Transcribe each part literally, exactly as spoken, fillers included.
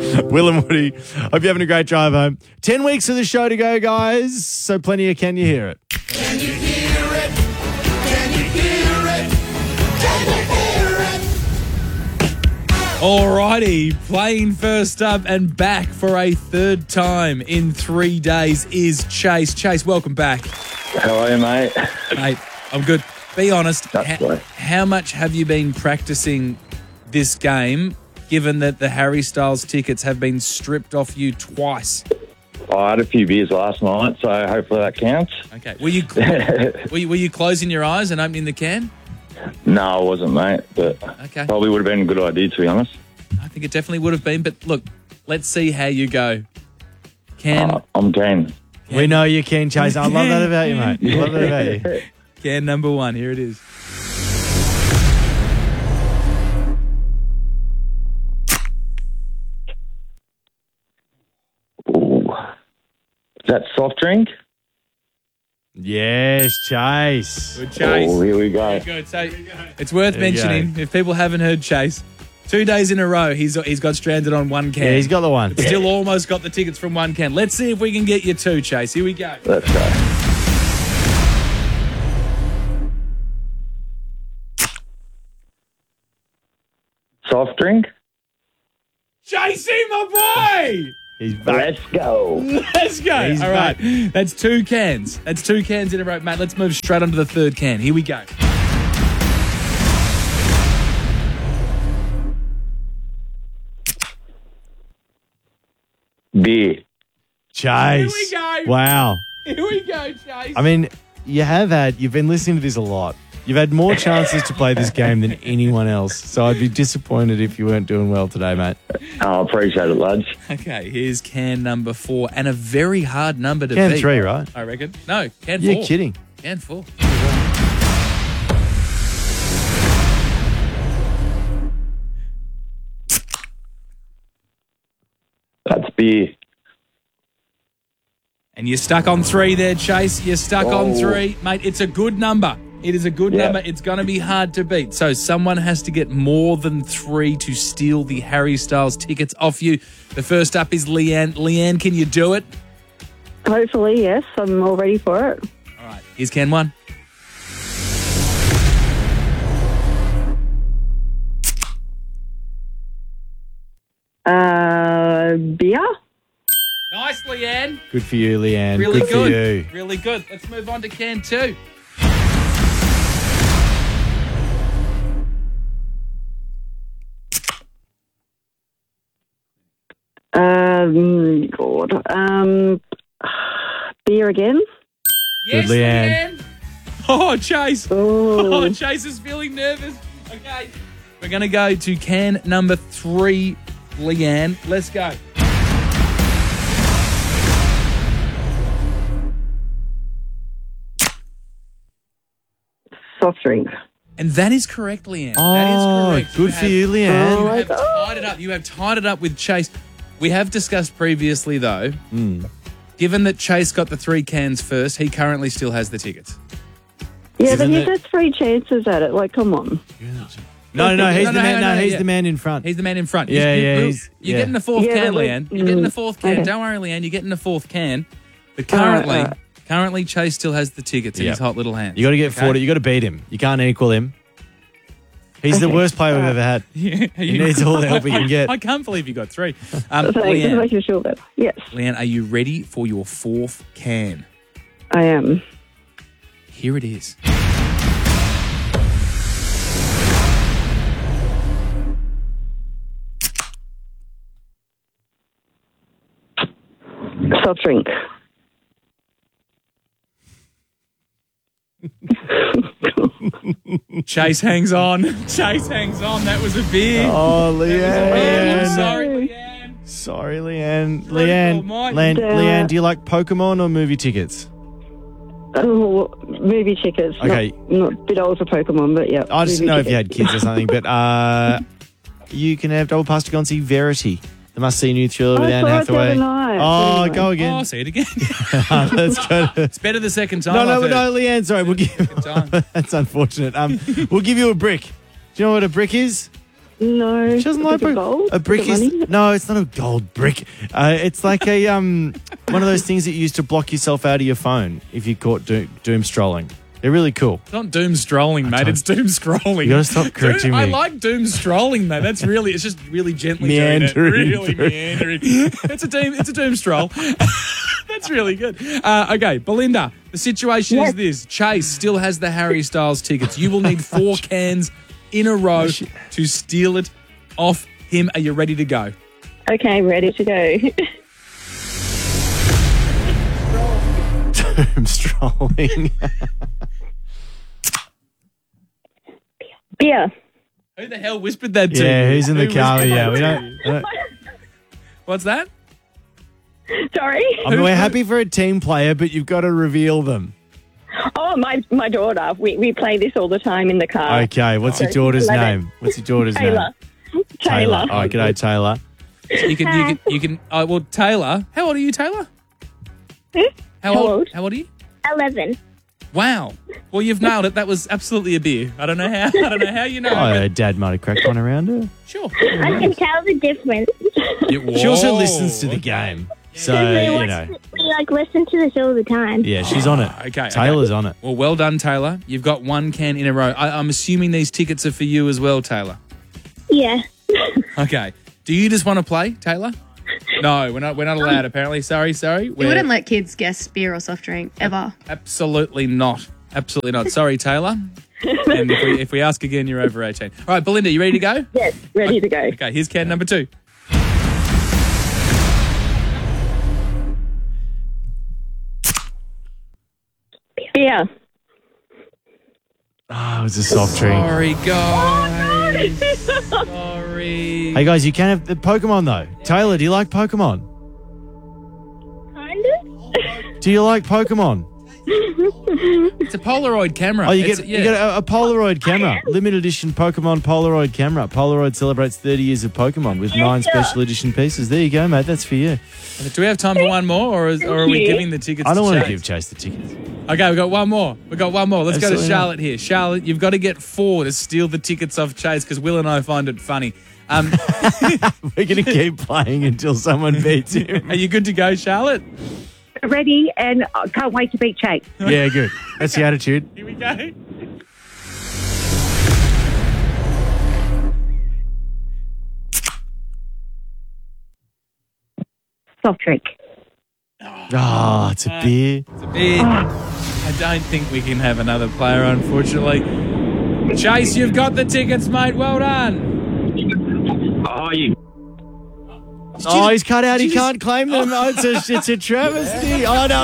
Will and Woody, hope you're having a great drive home. Ten weeks of the show to go, guys. So plenty of Can You Hear It? Can you hear it? Can you hear it? Can you hear it? Alrighty, playing first up and back for a third time in three days is Chase. Chase, welcome back. How are you, mate? Mate, I'm good. Be honest, That's how, right. how much have you been practicing this game, given that the Harry Styles tickets have been stripped off you twice? I had a few beers last night, so hopefully that counts. Okay, were you, were you, were you closing your eyes and opening the can? No, I wasn't, mate, but Okay. probably would have been a good idea, to be honest. I think it definitely would have been, but look, let's see how you go. Can, Uh, I'm keen. We know you can, Chase. I love that about you, mate. I love that about you. can number one, here it is. Ooh. Is that soft drink? Yes, Chase. Good Chase. Oh, here we go. Good. So it's worth There you mentioning, if people haven't heard Chase, two days in a row he's he's got stranded on one can. Yeah, he's got the one. Still almost got the tickets from one can. Let's see if we can get you two, Chase. Here we go. Let's go. Soft drink? Chasey, my boy! He's back. Let's go. Let's go. He's All right. That's two cans. That's two cans in a row. Mate, let's move straight on to the third can. Here we go. Beer. Chase. Here we go. Wow. Here we go, Chase. I mean, you have had, you've been listening to this a lot. You've had more chances to play this game than anyone else. So I'd be disappointed if you weren't doing well today, mate. Oh, appreciate it, lads. Okay, here's can number four, and a very hard number to Can beat. three, right? I reckon. No, can You're four. kidding. Can four. That's beer. And you're stuck on three there, Chase. You're stuck on Oh. three. Mate, it's a good number. It is a good Yeah. number. It's going to be hard to beat. So someone has to get more than three to steal the Harry Styles tickets off you. The first up is Leanne. Leanne, can you do it? Hopefully, yes. I'm all ready for it. All right, here's can one. Uh, beer? Nice, Leanne. Good for you, Leanne. Really good, good. for you. Really good. Let's move on to can two. Um, God. Um, beer again? Yes, Leanne. Leanne. Oh, Chase. Oh, Oh, Chase is feeling nervous. Okay. We're going to go to can number three, Leanne. Let's go. soft drink. And that is correct, Leanne. Oh, that is correct. good for you, Leanne. Oh, You have God. tied it up. You have tied it up with Chase. We have discussed previously, though, Hmm. given that Chase got the three cans first, he currently still has the tickets. Yeah, Given but you that- had three chances at it. Like, come on. No, no, no, he's No, the no, man. no, No, no, he's yeah. the man in front. He's the man in front. Yeah, You- yeah, you- he's- You're yeah. getting the fourth Yeah, can, but- Leanne. You're getting the mm, fourth can. okay. Don't worry, Leanne. You're getting the fourth can. But currently, Alright, alright. currently Chase still has the tickets in Yep. his hot little hand. You got to get Okay? forty. You got to beat him. You can't equal him. He's the Okay. worst player we've ever had. Yeah, He needs all the help he can get. I can't believe you got three. Um, Thanks, just Leanne, making sure that. Yes, Leanne, are you ready for your fourth can? I am. Here it is. Soft drink. Chase hangs on. Chase hangs on. That was a beer. Oh, I'm Leanne. sorry, Leanne. Sorry, Leanne. Sorry, Leanne, Mike. Leanne, Uh, Leanne, do you like Pokemon or movie tickets? Oh, movie tickets. Okay. Not, not a bit old for Pokemon, but yeah. I just movie didn't know if you tickets. had kids or something, but uh, you can have double pass to go and see Verity, the must-see new thriller I with Anne saw it the Hathaway. other night. Oh, Anyway. go Oh, again. I'll see it again. Let's go. To, It's better the second time. no, I've no, heard. no, Leanne. Sorry, we'll give. Second time. That's unfortunate. Um, we'll give you a brick. Do you know what a brick is? No. She doesn't Is like it brick. gold? A brick Is it is money? no, it's not a gold brick. Uh, it's like a um one of those things that you use to block yourself out of your phone if you caught do- doom strolling. They're really cool. It's not doom strolling, mate. don't- It's doom scrolling. You gotta stop correcting Doom- I me. like doom strolling, though. That's really, it's just really gently doing it. Meandering Really through. meandering. It's a doom, it's a doom stroll. That's really good. Uh, okay, Belinda, the situation is this. Chase still has the Harry Styles tickets. You will need four cans in a row to steal it off him. Are you ready to go? Okay, ready to go. Doom strolling. Beer. Who the hell whispered that to yeah, you? who's in the Who car? whispered Yeah, that we to don't. you? I don't What's that? Sorry. I mean, we're happy for a team player, but you've got to reveal them. Oh, my my daughter. We we play this all the time in the car. Okay, what's your daughter's eleven. name? What's your daughter's Taylor. name? Taylor. All right, g'day, Taylor. You can, you can, you can. Oh, well, Taylor. How old are you, Taylor? Hmm? How, How old? old? How old are you? Eleven. Wow. Well, you've nailed it. That was absolutely a beer. I don't know how. I don't know how you know. Oh, but her dad might have cracked one around her. sure. I can tell the difference. She also listens to the game, so you know. We like listen to this all the time. Yeah, she's on it. Okay, Taylor's okay. on it. Well, well done, Taylor. You've got one can in a row. I, I'm assuming these tickets are for you as well, Taylor. Yeah. Okay. Do you just want to play, Taylor? No, we're not. We're not allowed. Apparently, sorry, sorry. You We're wouldn't let kids guess beer or soft drink ever. absolutely not. Absolutely not. Sorry, Taylor. And if we if we ask again, you're over eighteen. All right, Belinda, you ready to go? Yes, ready to go. Okay. Here's can number two. Beer. Oh, it's a soft drink. Sorry, guys. Sorry. Hey guys, you can have the Pokemon though. Taylor, do you like Pokemon? Kind of. Do you like Pokemon? It's a Polaroid camera. Oh, you It's- get yeah. you get a, a Polaroid camera, limited edition Pokemon Polaroid camera. Polaroid celebrates thirty years of Pokemon with nine special edition pieces. There you go, mate. That's for you. Do we have time for one more, or, is, or are we you. giving the tickets? I don't to want to Chase? give Chase the tickets. Okay, we got one more. We got one more. Let's go Absolutely to not. Charlotte here. Charlotte, you've got to get four to steal the tickets off Chase because Will and I find it funny. Um, We're gonna keep playing until someone beats him. are you good to go, Charlotte? Ready and I can't wait to beat Chase. Yeah, good. That's the attitude. Here we go. Soft drink. Oh, it's a beer. It's a beer. I don't think we can have another player, unfortunately. Chase, you've got the tickets, mate. Well done. Oh, you. Oh, he's cut out. He Did you can't claim them. Oh, it's a, it's a travesty. Oh, no.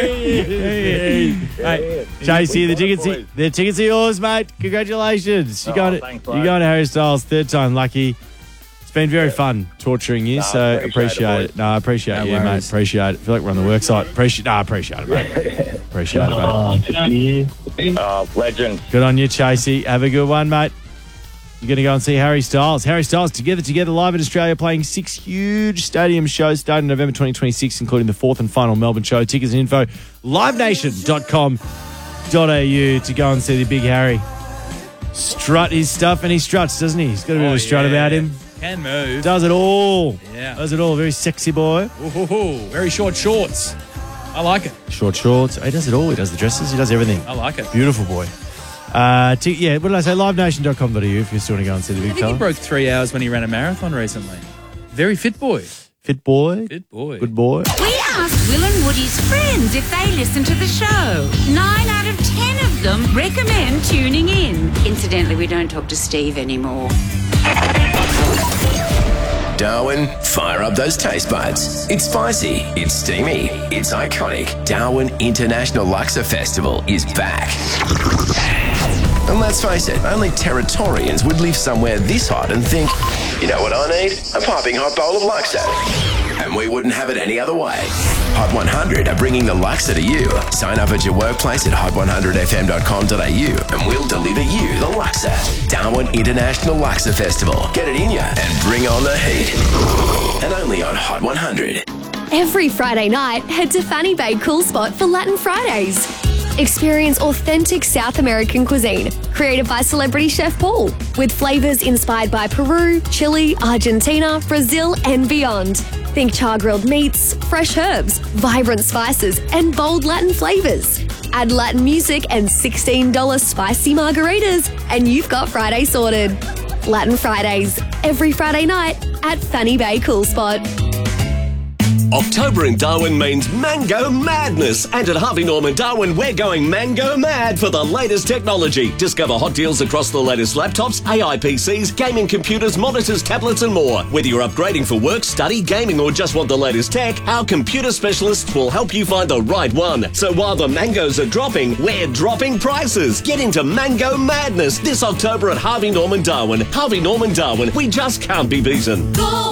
Hey, Chase, here, the tickets, the tickets are yours, mate. Congratulations. You got it. thanks, You mate. got Harry Styles, third time lucky. It's been very fun torturing you, so appreciate appreciate it, it. No, I appreciate No you, mate. worries. Appreciate it. I feel like we're on the work site. Appreciate, no, I appreciate it, mate. Appreciate it, mate. Oh, legend. Good on you, Chasey. Have a good one, mate. You're going to go and see Harry Styles. Harry Styles Together Together live in Australia, playing six huge stadium shows starting November twenty twenty-six, including the fourth and final Melbourne show. Tickets and info, live nation dot com dot a u to go and see the big Harry. Strut his stuff, and he struts, doesn't he? He's got a bit of Oh, a strut yeah. about him. Can move. Does it all. Yeah. Does it all. Very sexy boy. Ooh, very short shorts. I like it. Short shorts. Oh, he does it all. He does the dresses. He does everything. I like it. Beautiful boy. Uh, t- yeah, what did I say? live nation dot com dot a u if you still want to go and see the I big think he fella. broke three hours when he ran a marathon recently. Very fit boy. Fit boy. Fit boy. Good boy. We asked Will and Woody's friends if they listen to the show. Nine out of ten of them recommend tuning in. Incidentally, we don't talk to Steve anymore. Darwin, fire up those taste buds. It's spicy, it's steamy, it's iconic. Darwin International Luxor Festival is back. And let's face it, only Territorians would live somewhere this hot and think, you know what I need? A piping hot bowl of Luxor. And we wouldn't have it any other way. Hot one hundred are bringing the Luxor to you. Sign up at your workplace at hot one hundred f m dot com dot a u and we'll deliver you the Luxor. Darwin International Luxor Festival. Get it in ya and bring on the heat. And only on Hot one hundred. Every Friday night, head to Fanny Bay Cool Spot for Latin Fridays. Experience authentic South American cuisine created by celebrity chef Paul, with flavours inspired by Peru, Chile, Argentina, Brazil and beyond. Think char-grilled meats, fresh herbs, vibrant spices and bold Latin flavours. Add Latin music and sixteen dollars spicy margaritas and you've got Friday sorted. Latin Fridays, every Friday night at Fanny Bay Cool Spot. October in Darwin means mango madness. And at Harvey Norman Darwin, we're going mango mad for the latest technology. Discover hot deals across the latest laptops, A I P Cs, gaming computers, monitors, tablets and more. Whether you're upgrading for work, study, gaming or just want the latest tech, our computer specialists will help you find the right one. So while the mangoes are dropping, we're dropping prices. Get into mango madness this October at Harvey Norman Darwin. Harvey Norman Darwin, we just can't be beaten. Go,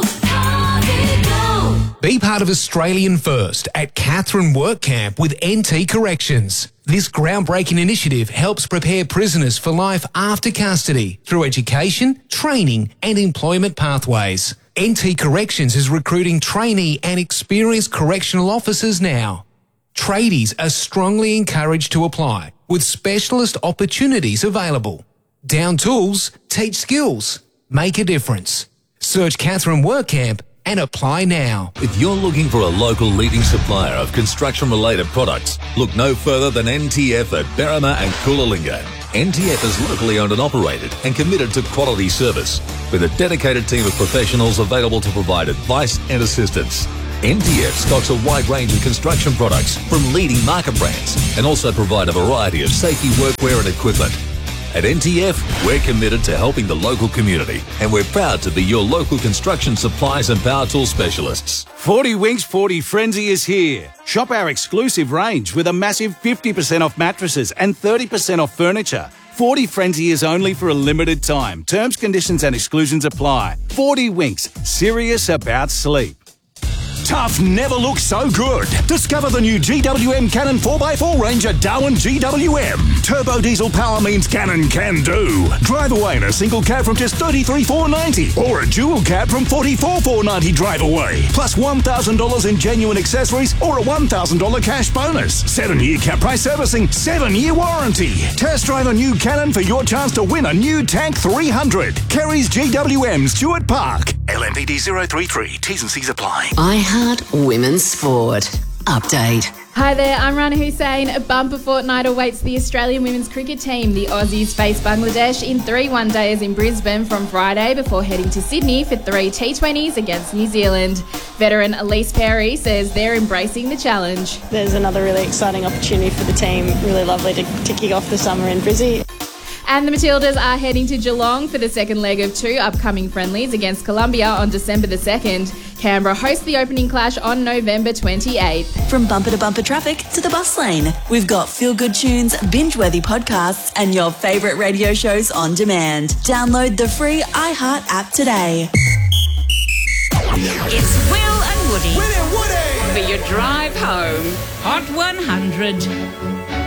Be part of Australian First at Catherine Work Camp with N T Corrections. This groundbreaking initiative helps prepare prisoners for life after custody through education, training and employment pathways. N T Corrections is recruiting trainee and experienced correctional officers now. Tradies are strongly encouraged to apply, with specialist opportunities available. Down tools, teach skills, make a difference. Search Catherine Work Camp and apply now. If you're looking for a local leading supplier of construction-related products, look no further than N T F at Berrima and Coolalingga. N T F is locally owned and operated and committed to quality service, with a dedicated team of professionals available to provide advice and assistance. N T F stocks a wide range of construction products from leading market brands and also provide a variety of safety workwear and equipment. At N T F, we're committed to helping the local community, and we're proud to be your local construction supplies and power tool specialists. forty Winks forty Frenzy is here. Shop our exclusive range with a massive fifty percent off mattresses and thirty percent off furniture. forty Frenzy is only for a limited time. Terms, conditions and exclusions apply. forty Winks, serious about sleep. Tough never looks so good. Discover the new G W M Cannon four by four range at Darwin G W M. Turbo diesel power means Cannon can do. Drive away in a single cab from just thirty-three thousand four hundred ninety dollars or a dual cab from forty-four thousand four hundred ninety dollars drive away. Plus one thousand dollars in genuine accessories or a one thousand dollars cash bonus. seven-year cap price servicing, seven-year warranty. Test drive a new Cannon for your chance to win a new Tank three hundred. Kerry's G W M, Stewart Park. L M P D zero three three. T's and C's apply. I Heart Women's Sport. Update. Hi there, I'm Rana Hussain. A bumper fortnight awaits the Australian women's cricket team. The Aussies face Bangladesh in three one-days in Brisbane from Friday before heading to Sydney for three T twenties against New Zealand. Veteran Elise Perry says they're embracing the challenge. There's another really exciting opportunity for the team. Really lovely to, to kick off the summer in Brizzy. And the Matildas are heading to Geelong for the second leg of two upcoming friendlies against Colombia on December the second. Canberra hosts the opening clash on November twenty-eighth. From bumper to bumper traffic to the bus lane, we've got feel-good tunes, binge-worthy podcasts and your favourite radio shows on demand. Download the free iHeart app today. It's Will and Woody. Will and Woody. For your drive home. Hot one hundred.